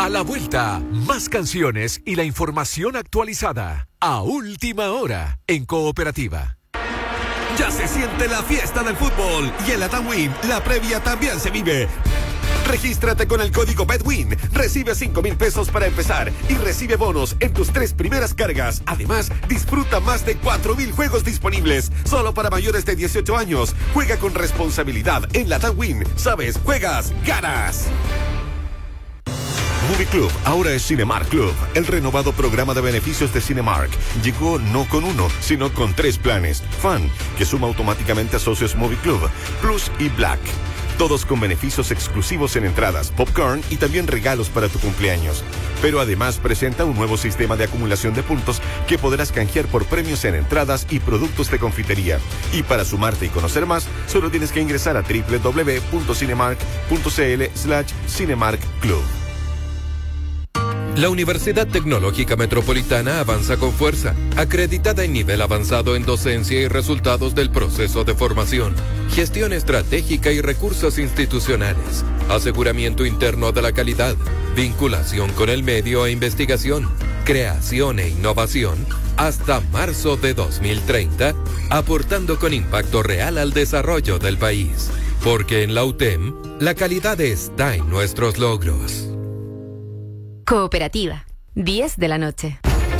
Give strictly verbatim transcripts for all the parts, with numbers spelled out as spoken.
A la vuelta, más canciones y la información actualizada. A última hora, en Cooperativa. Ya se siente la fiesta del fútbol y en la TAMWIN la previa también se vive. Regístrate con el código BETWIN, recibe cinco mil pesos para empezar y recibe bonos en tus tres primeras cargas. Además, disfruta más de cuatro mil juegos disponibles, solo para mayores de dieciocho años. Juega con responsabilidad en la TAMWIN. Sabes, juegas, ganas. Movie Club ahora es Cinemark Club. El renovado programa de beneficios de Cinemark llegó no con uno, sino con tres planes. Fan, que suma automáticamente a socios Movie Club, Plus y Black. Todos con beneficios exclusivos en entradas, popcorn y también regalos para tu cumpleaños. Pero además presenta un nuevo sistema de acumulación de puntos que podrás canjear por premios en entradas y productos de confitería. Y para sumarte y conocer más, solo tienes que ingresar a doble u doble u doble u punto cinemark punto c l slash Cinemark Club. La Universidad Tecnológica Metropolitana avanza con fuerza, acreditada en nivel avanzado en docencia y resultados del proceso de formación, gestión estratégica y recursos institucionales, aseguramiento interno de la calidad, vinculación con el medio e investigación, creación e innovación, hasta marzo de dos mil treinta, aportando con impacto real al desarrollo del país. Porque en la U T E M, la calidad está en nuestros logros. Cooperativa, diez de la noche.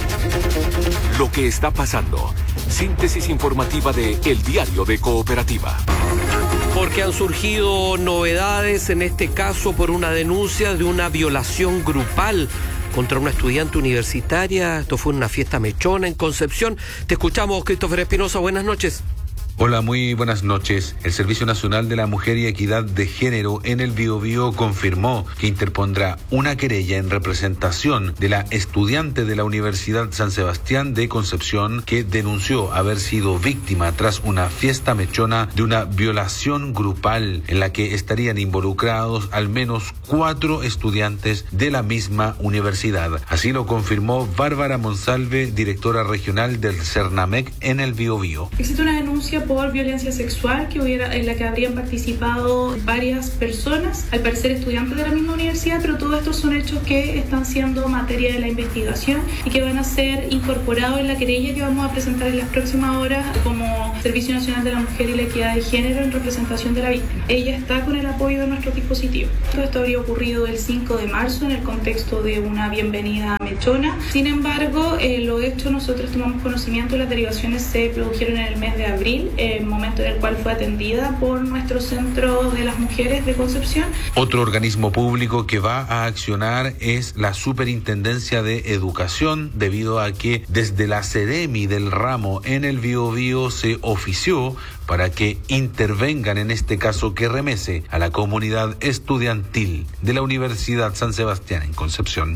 Lo que está pasando. Síntesis informativa de El Diario de Cooperativa. Porque han surgido novedades, en este caso por una denuncia de una violación grupal contra una estudiante universitaria. Esto fue en una fiesta mechona en Concepción. Te escuchamos, Christopher Espinosa. Buenas noches. Hola, muy buenas noches. El Servicio Nacional de la Mujer y Equidad de Género en el Biobío confirmó que interpondrá una querella en representación de la estudiante de la Universidad San Sebastián de Concepción que denunció haber sido víctima tras una fiesta mechona de una violación grupal en la que estarían involucrados al menos cuatro estudiantes de la misma universidad. Así lo confirmó Bárbara Monsalve, directora regional del CERNAMEC en el Biobío. Existe una denuncia por violencia sexual que hubiera, en la que habrían participado varias personas, al parecer estudiantes de la misma universidad, pero todos estos son hechos que están siendo materia de la investigación y que van a ser incorporados en la querella que vamos a presentar en las próximas horas como Servicio Nacional de la Mujer y la Equidad de Género en representación de la víctima. Ella está con el apoyo de nuestro dispositivo. Todo esto habría ocurrido el cinco de marzo en el contexto de una bienvenida mechona. Sin embargo, eh, los hechos nosotros tomamos conocimiento, las derivaciones se produjeron en el mes de abril, el momento en el cual fue atendida por nuestro Centro de las Mujeres de Concepción. Otro organismo público que va a accionar es la Superintendencia de Educación, debido a que desde la SEDEMI del ramo en el Biobío se ofició para que intervengan en este caso que remece a la comunidad estudiantil de la Universidad San Sebastián en Concepción.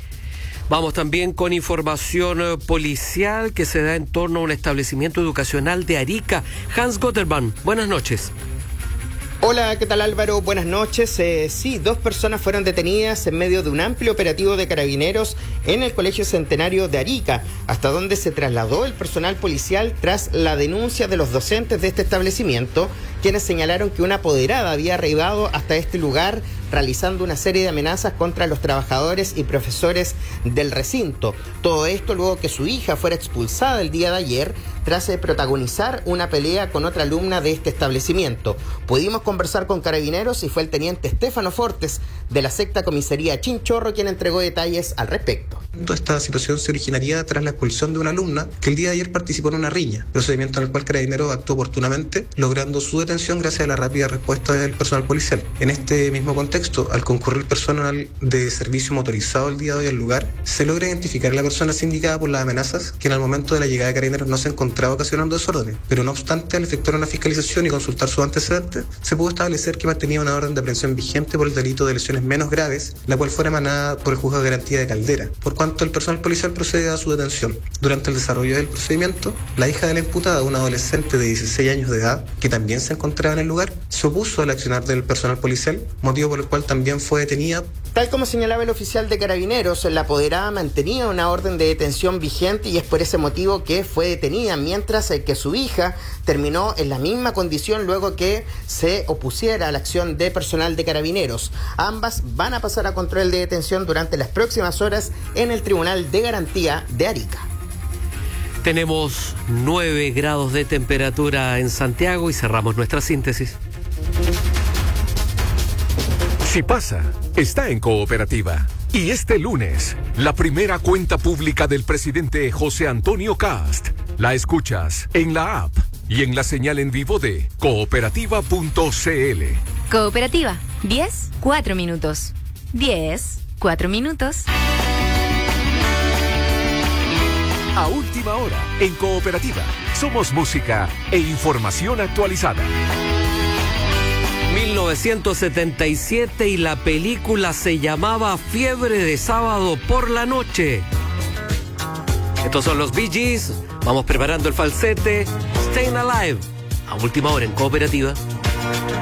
Vamos también con información policial que se da en torno a un establecimiento educacional de Arica. Hans Gotterman, buenas noches. Hola, ¿qué tal Álvaro? Buenas noches. Eh, sí, dos personas fueron detenidas en medio de un amplio operativo de carabineros en el Colegio Centenario de Arica, hasta donde se trasladó el personal policial tras la denuncia de los docentes de este establecimiento, quienes señalaron que una apoderada había arribado hasta este lugar realizando una serie de amenazas contra los trabajadores y profesores del recinto. Todo esto luego que su hija fuera expulsada el día de ayer tras protagonizar una pelea con otra alumna de este establecimiento. Pudimos conversar con carabineros y fue el teniente Estefano Fortes de la sexta comisaría Chinchorro quien entregó detalles al respecto. Esta situación se originaría tras la expulsión de una alumna que el día de ayer participó en una riña, procedimiento en el cual Carabineros actuó oportunamente, logrando su detención gracias a la rápida respuesta del personal policial. En este mismo contexto, al concurrir personal de servicio motorizado el día de hoy al lugar, se logra identificar a la persona sindicada por las amenazas, que en el momento de la llegada de Carabineros no se encontraba ocasionando desórdenes, pero no obstante, al efectuar una fiscalización y consultar sus antecedentes, se pudo establecer que mantenía una orden de aprehensión vigente por el delito de lesiones menos graves, la cual fuera emanada por el Juzgado de Garantía de Caldera, por cuanto el personal policial procede a su detención. Durante el desarrollo del procedimiento, la hija de la imputada, una adolescente de dieciséis años de edad, que también se encontraba en el lugar, se opuso al accionar del personal policial, motivo por el cual también fue detenida. Tal como señalaba el oficial de Carabineros, la apoderada mantenía una orden de detención vigente y es por ese motivo que fue detenida, mientras que su hija terminó en la misma condición luego que se opusiera a la acción de personal de Carabineros. Ambas van a pasar a control de detención durante las próximas horas en el Tribunal de Garantía de Arica. Tenemos nueve grados de temperatura en Santiago y cerramos nuestra síntesis. Si pasa, está en Cooperativa. Y este lunes, la primera cuenta pública del presidente José Antonio Cast. La escuchas en la app y en la señal en vivo de cooperativa punto c l. Cooperativa, diez, cuatro minutos. diez, cuatro minutos. A última hora, en Cooperativa, somos música e información actualizada. mil novecientos setenta y siete y la película se llamaba Fiebre de Sábado por la Noche. Estos son los Bee Gees. Vamos preparando el falsete. Staying Alive. A última hora en Cooperativa.